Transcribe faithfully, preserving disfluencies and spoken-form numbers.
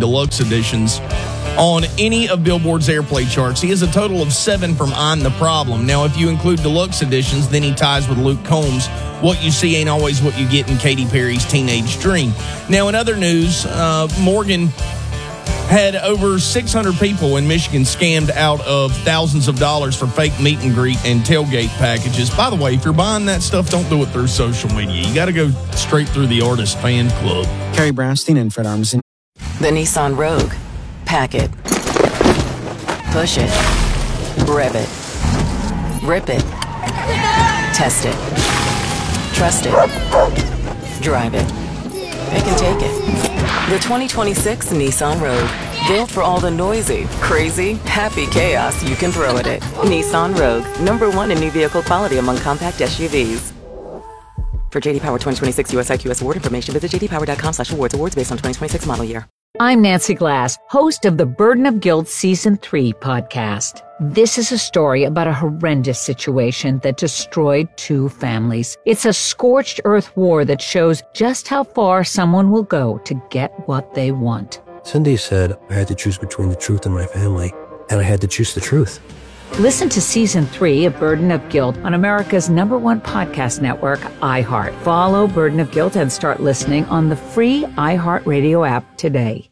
deluxe editions on any of Billboard's airplay charts. He has a total of seven from I'm the Problem. Now, if you include deluxe editions, then he ties with Luke Combs. What you see ain't always what you get in Katy Perry's Teenage Dream. Now, in other news, uh, Morgan had over six hundred people in Michigan scammed out of thousands of dollars for fake meet and greet and tailgate packages. By the way, if you're buying that stuff, don't do it through social media. You got to go straight through the artist fan club. Carrie Brownstein and Fred Armisen. The Nissan Rogue. Pack it. Push it. Rev it. Rip it. Test it. Trust it. Drive it. Pick and take it. The twenty twenty-six Nissan Rogue. Built for all the noisy, crazy, happy chaos you can throw at it. Nissan Rogue. Number one in new vehicle quality among compact S U Vs. For J D Power twenty twenty-six U S I Q S award information, visit j d power dot com slash awards. Awards based on twenty twenty-six model year. I'm Nancy Glass, host of the Burden of Guilt Season three podcast. This is a story about a horrendous situation that destroyed two families. It's a scorched earth war that shows just how far someone will go to get what they want. Cindy said I had to choose between the truth and my family, and I had to choose the truth. Listen to Season three of Burden of Guilt on America's number one podcast network, iHeart. Follow Burden of Guilt and start listening on the free iHeartRadio app today.